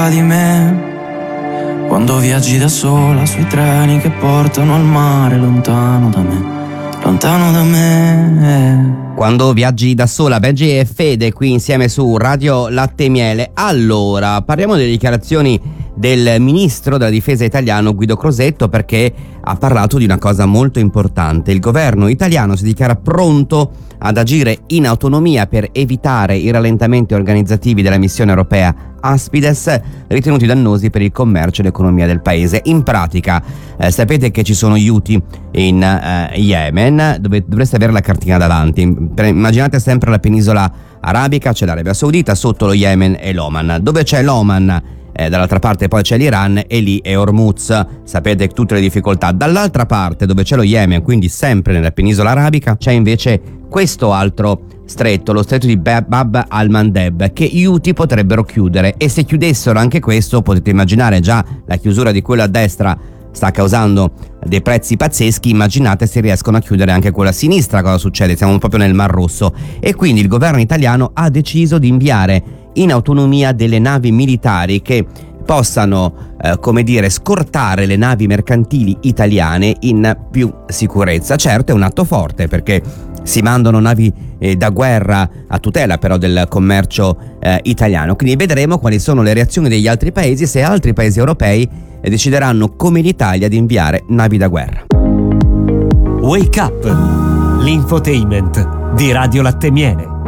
Di me, quando viaggi da sola sui treni che portano al mare, lontano da me, lontano da me. Quando viaggi da sola, Benji e Fede qui insieme su Radio Latte e Miele. Allora, parliamo delle dichiarazioni del ministro della difesa italiano Guido Crosetto, perché ha parlato di una cosa molto importante. Il governo italiano si dichiara pronto ad agire in autonomia per evitare i rallentamenti organizzativi della missione europea Aspides, ritenuti dannosi per il commercio e l'economia del paese. In pratica, sapete che ci sono gli Houthi in Yemen, dove dovreste avere la cartina davanti. Immaginate sempre la penisola arabica, c'è l'Arabia Saudita, sotto lo Yemen e l'Oman. Dove c'è l'Oman, dall'altra parte poi c'è l'Iran e lì è Hormuz, sapete tutte le difficoltà. Dall'altra parte, dove c'è lo Yemen, quindi sempre nella penisola arabica, c'è invece questo altro stretto, lo stretto di Bab al-Mandeb, che gli Houthi potrebbero chiudere, e se chiudessero anche questo, potete immaginare, già la chiusura di quello a destra sta causando dei prezzi pazzeschi, immaginate se riescono a chiudere anche quella a sinistra, cosa succede? Siamo proprio nel Mar Rosso. E quindi il governo italiano ha deciso di inviare in autonomia delle navi militari che possano scortare le navi mercantili italiane in più sicurezza. Certo, è un atto forte, perché si mandano navi da guerra a tutela però del commercio italiano. Quindi vedremo quali sono le reazioni degli altri paesi, se altri paesi europei decideranno come l'Italia di inviare navi da guerra. Wake Up, l'infotainment di Radio Latte e Miele.